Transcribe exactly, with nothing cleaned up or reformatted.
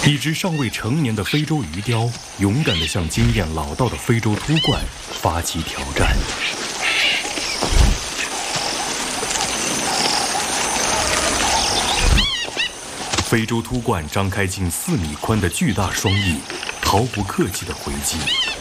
一只尚未成年的非洲鱼雕勇敢地向经验老道的非洲秃鹳发起挑战。非洲秃鹳张开近四米宽的巨大双翼，毫不客气地回击。